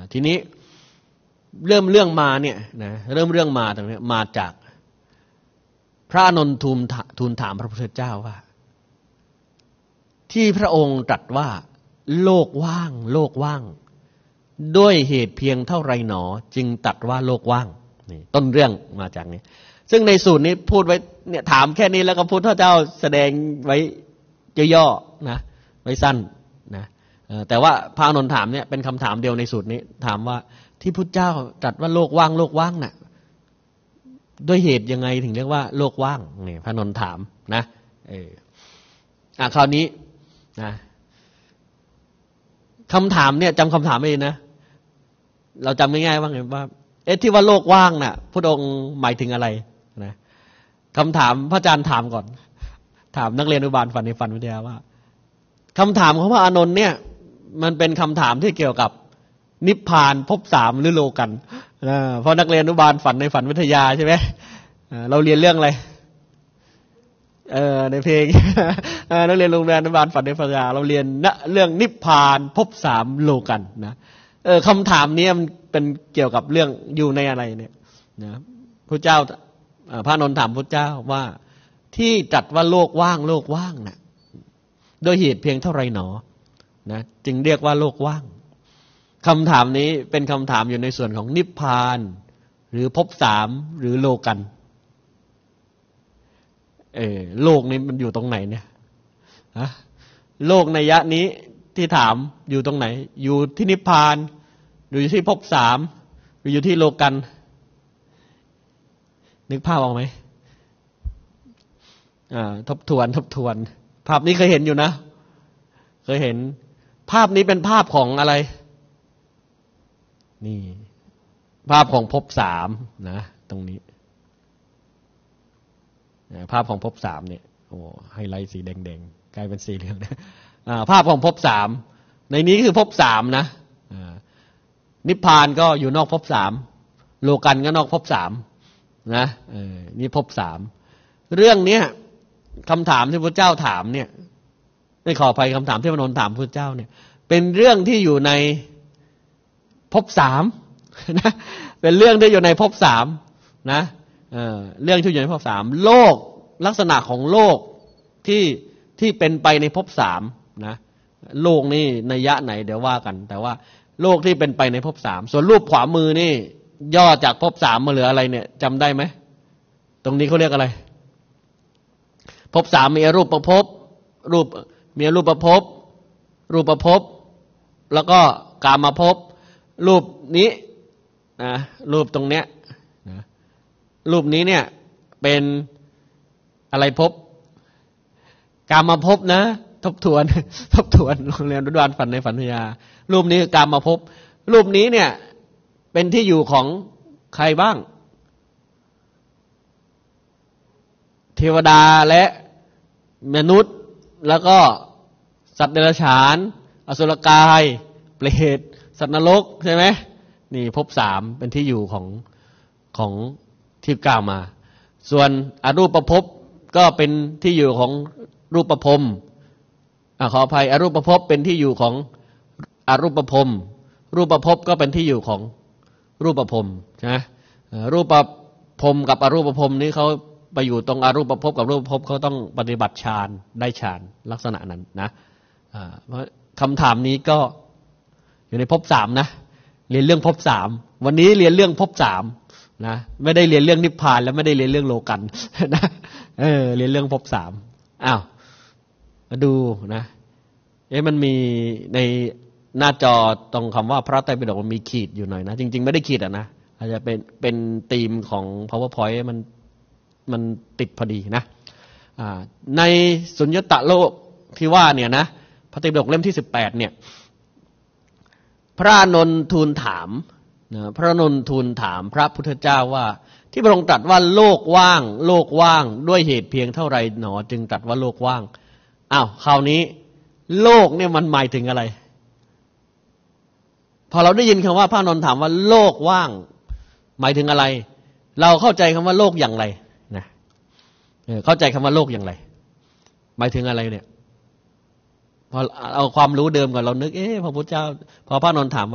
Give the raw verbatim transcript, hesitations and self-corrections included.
ทีนี้เริ่มเรื่องมาเนี่ยนะเริ่มเรื่องมาตรงนี้มาจากพระอานนท์ทูลทูลถามพระพุทธเจ้าว่าที่พระองค์ตรัสว่าโลกว่างโลกว่างด้วยเหตุเพียงเท่าไรหนอจึงตรัสว่าโลกว่างนี่ต้นเรื่องมาจากนี้ซึ่งในสูตรนี้พูดไว้เนี่ยถามแค่นี้แล้วก็พุทธเจ้าแสดงไว้ย่อๆนะไว้สั้นนะแต่ว่าพระอานนท์ถามเนี่ยเป็นคำถามเดียวในสูตรนี้ถามว่าที่พุทธเจ้าตรัสว่าโลกว่างโลกว่างน่ะด้วยเหตุยังไงถึงเรียกว่าโลกว่างนี่พระอานนท์ถามนะเอออ่ะคราวนี้นะคำถามเนี่ยจำคำถามไม่ได้นะเราจำง่ายๆว่าไงว่าเอ๊ะที่ว่าโลกว่างน่ะพระองค์หมายถึงอะไรนะคำถามพระอาจารย์ถามก่อนถามนักเรียนอนุบาลฝันในฝันวิทยาว่าคำถามของพระอานนท์เนี่ยมันเป็นคำถามที่เกี่ยวกับนิพพานภพสามหรือโลกันนะเพราะนักเรียนอนุบาลฝันในฝันวิทยาใช่ไหมเราเรียนเรื่องอะไรเออในเพลงนักเรียนโรงเรียนอนุบาลฝันในฝันวิทยาเราเรียนเรื่องนิพพานภพสามโลกันนะเออคำถามนี้มันเป็นเกี่ยวกับเรื่องอยู่ในอะไรเนี่ยนะพระเจ้าพระอานนท์ถามพระเจ้าว่าที่จัดว่าโลกว่างโลกว่างน่ะโดยเหตุเพียงเท่าไรหนอนะจึงเรียกว่าโลกว่างคำถามนี้เป็นคำถามอยู่ในส่วนของนิพพานหรือภพสามหรือโลกันเออโลกนี้มันอยู่ตรงไหนเนี่ยฮะโลกในยะนี้ที่ถามอยู่ตรงไหนอยู่ที่นิพพานหรืออยู่ที่ภพสามหรืออยู่ที่โลกันนึกภาพออกไหมอ่าทบทวนทบทวนภาพนี้เคยเห็นอยู่นะเคยเห็นภาพนี้เป็นภาพของอะไรนี่ภาพของภพสามนะตรงนี้ภาพของภพสามเนี่ยโอ้ไฮไลท์สีแดงๆกลายเป็นสีเหลืองอ่าภาพของภพสามในนี้คือภพสามนะอ่านิพพานก็อยู่นอกภพสามโลกันก็นอกภพสามนะเออนี่ภพสามเรื่องเนี้ยคำถามที่พระเจ้าถามเนี่ยไม่ขออภัยคำถามที่พระนนท์ถามพระเจ้าเนี่ยเป็นเรื่องที่อยู่ในภพสามนะเป็นเรื่องที่อยู่ในภพสามนะเออเรื่องที่อยู่ในภพสามโลกลักษณะของโลกที่ที่เป็นไปในภพสามนะโลกนี่นัยยะไหนเดี๋ยวว่ากันแต่ว่าโลกที่เป็นไปในภพสามส่วนรูปขวามือนี่ย่อจากภพสามมาเหลืออะไรเนี่ยจำได้ไหมตรงนี้เขาเรียกอะไรภพสามมีอรูปภพรูปมีอรูปภพรูปภพแล้วก็กามภพรูปนี้นะรูปตรงเนี้ยนะรูปนี้เนี่ยเป็นอะไรภพกามภพนะทบทวนทบทวนโรงเรียนรุดานฝันในฝันพยารูปนี้คือกามภพรูปนี้เนี่ยเป็นที่อยู่ของใครบ้างเทวดาและมนุษย์แล้วก็สัตว์เดรัจฉานอสุรกายเปรตสัตว์นรกใช่ไหมนี่ภพสามเป็นที่อยู่ของของที่กล่าวมาส่วนอรูปภพก็เป็นที่อยู่ของรูปภพอ่ะขออภัยอรูปภพเป็นที่อยู่ของอรูปภพรูปภพก็เป็นที่อยู่ของรูปภพใช่ไหมรูปภพกับอรูปภพนี้เขาไปอยู่ตรงอรูปภพกับรูปภพเขาต้องปฏิบัติฌานได้ฌานลักษณะนั้นนะเพราะคำถามนี้ก็อยู่ในภพสามนะเรียนเรื่องภพสามวันนี้เรียนเรื่องภพสามนะไม่ได้เรียนเรื่องนิพพานและไม่ได้เรียนเรื่องโลกันนะเออเรียนเรื่องภพสามอ้าวมาดูนะเอ๊ะมันมีในหน้าจอตรงคำว่าพระไตรปิฎกมันมีขีดอยู่หน่อยนะจริงๆไม่ได้ขีดอ่ะนะอาจจะเป็นเป็นธีมของ PowerPoint มันมันติดพอดีนะในสุญญตโลกที่ว่าเนี่ยนะพระไตรปิฎกเล่มที่สิบแปดเนี่ยพระอานนท์ทูลถามนะพระอานนท์ทูลถามพระพุทธเจ้าว่าที่พระองค์ตรัสว่าโลกว่างโลกว่างด้วยเหตุเพียงเท่าไรหนอจึงตรัสว่าโลกว่างอ้าวคราวนี้โลกเนี่ยมันหมายถึงอะไรพอเราได้ยินคำว่าพระอานนท์ถามว่าโลกว่างหมายถึงอะไรเราเข้าใจคำว่าโลกอย่างไรนะเข้าใจคำว่าโลกอย่างไรหมายถึงอะไรเนี่ยพอเอาความรู้เดิมก่อนเรานึกเอ๊ะพระพุทธเจ้าพอพระอานนท์ถาม